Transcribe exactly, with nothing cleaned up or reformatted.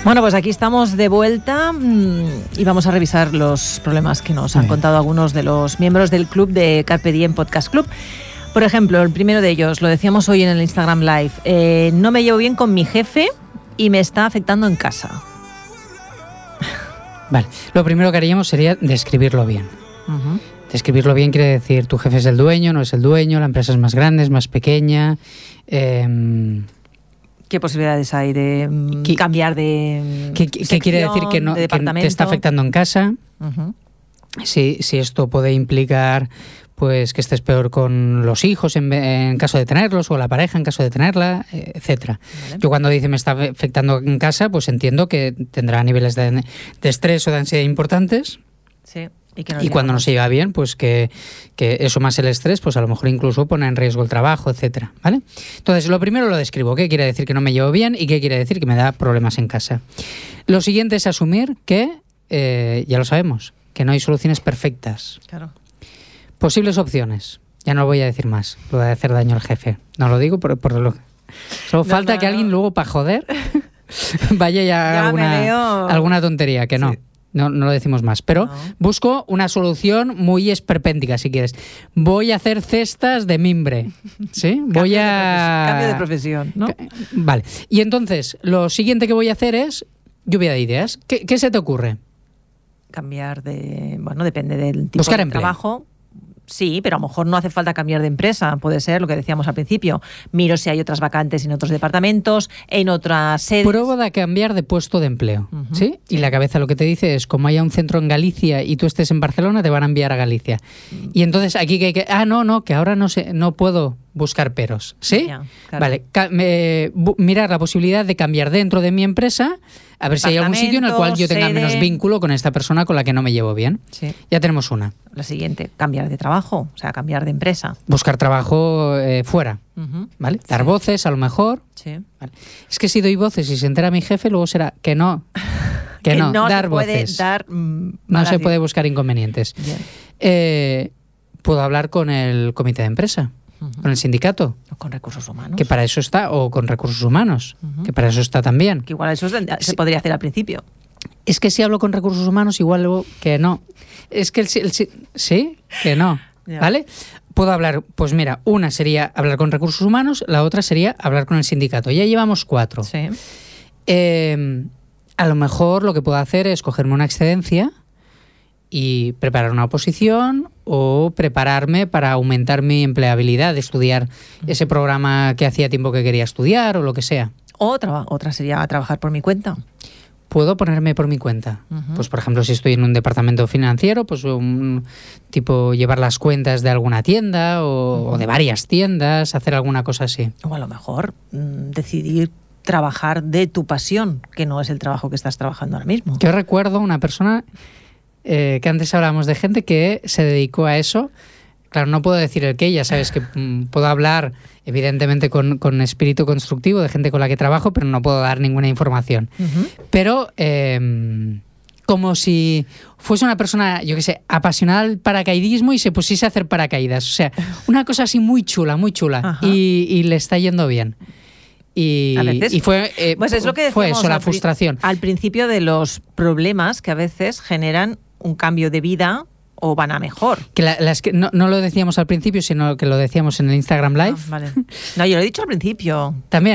Bueno, pues aquí estamos de vuelta y vamos a revisar los problemas que nos han contado algunos de los miembros del club de Carpe Diem Podcast Club. Por ejemplo, el primero de ellos, lo decíamos hoy en el Instagram Live, eh, no me llevo bien con mi jefe y me está afectando en casa. Vale, lo primero que haríamos sería describirlo bien. Uh-huh. Describirlo bien quiere decir, tu jefe es el dueño, no es el dueño, la empresa es más grande, es más pequeña. Eh, ¿Qué posibilidades hay de mm, ¿Qué, cambiar de ¿Qué, qué quiere decir que, no, de que te está afectando en casa? Uh-huh. Si, si esto puede implicar pues que estés peor con los hijos en, en caso de tenerlos, o la pareja en caso de tenerla, etcétera. Vale. Yo cuando dice me está afectando en casa, pues entiendo que tendrá niveles de, de estrés o de ansiedad importantes. Sí. Y, que no y cuando no se lleva bien, pues que, que eso más el estrés, pues a lo mejor incluso pone en riesgo el trabajo, etcétera, ¿vale? Entonces, lo primero lo describo. ¿Qué quiere decir que no me llevo bien y qué quiere decir que me da problemas en casa? Lo siguiente es asumir que, eh, ya lo sabemos, que no hay soluciones perfectas. Claro. Posibles opciones. Ya no lo voy a decir más. Lo de hacer daño al jefe. No lo digo por, por lo... Solo no, falta no, que no. alguien luego, para joder, vaya ya, ya alguna, alguna tontería, que no. Sí. No, no lo decimos más, pero no. busco una solución muy esperpéntica, si quieres. Voy a hacer cestas de mimbre, ¿sí? Voy a... Cambio de profesión, ¿no? Vale. Y entonces, lo siguiente que voy a hacer es lluvia de ideas. ¿Qué, qué se te ocurre? Cambiar de... Bueno, depende del tipo Buscar de empleo. trabajo. Sí, pero a lo mejor no hace falta cambiar de empresa. Puede ser lo que decíamos al principio. Miro si hay otras vacantes en otros departamentos, en otras sedes. Prueba de cambiar de puesto de empleo, uh-huh. ¿sí? Sí. Y la cabeza lo que te dice es, como haya un centro en Galicia y tú estés en Barcelona, te van a enviar a Galicia. Uh-huh. Y entonces aquí que hay que... Ah, no, no, que ahora no sé, no puedo buscar peros, ¿sí? Ya, claro. Vale, ca- me, bu- mirar la posibilidad de cambiar dentro de mi empresa, a ver si hay algún sitio en el cual yo tenga sede. menos vínculo con esta persona con la que no me llevo bien. Sí. Ya tenemos una. La siguiente, cambiar de trabajo, o sea, cambiar de empresa. Buscar trabajo eh, fuera, Uh-huh. ¿vale? Dar Sí. voces, a lo mejor. Sí. Vale. Es que si doy voces y se entera mi jefe, luego será que no. Que, que no, no dar se puede voces. dar, mm, No se malas- puede buscar inconvenientes. Bien. Eh, puedo hablar con el comité de empresa, Uh-huh. con el sindicato, O con recursos humanos. que para eso está, o con recursos humanos, Uh-huh. que para eso está también. Que igual eso se, se Sí. podría hacer al principio. Es que si hablo con recursos humanos, igual luego que no. Es que el, el- sí, que no, Ya. ¿vale? Puedo hablar, pues mira, una sería hablar con recursos humanos, la otra sería hablar con el sindicato. Ya llevamos cuatro. Sí. Eh, a lo mejor lo que puedo hacer es cogerme una excedencia y preparar una oposición o prepararme para aumentar mi empleabilidad, estudiar ese programa que hacía tiempo que quería estudiar o lo que sea. O traba- otra sería trabajar por mi cuenta. Puedo ponerme por mi cuenta. Ujú. Pues por ejemplo, si estoy en un departamento financiero, pues un tipo llevar las cuentas de alguna tienda o, Ujú. o de varias tiendas, hacer alguna cosa así. O a lo mejor mm, decidir trabajar de tu pasión, que no es el trabajo que estás trabajando ahora mismo. Yo recuerdo una persona eh, que antes hablábamos de gente que se dedicó a eso. Claro, no puedo decir el qué, ya sabes que mm, puedo hablar evidentemente con, con espíritu constructivo de gente con la que trabajo, pero no puedo dar ninguna información. Ujú. Pero eh, como si fuese una persona, yo qué sé, apasionada del paracaidismo y se pusiese a hacer paracaídas. O sea, una cosa así muy chula, muy chula. Y, y le está yendo bien. Y, A veces, y fue, eh, pues es lo que fue decíamos eso, la al pri- frustración. Al principio de los problemas que a veces generan un cambio de vida o van a mejor. Que la- las que no, no lo decíamos al principio, sino que lo decíamos en el Instagram Live. Ah, vale. No, yo lo he dicho al principio. También.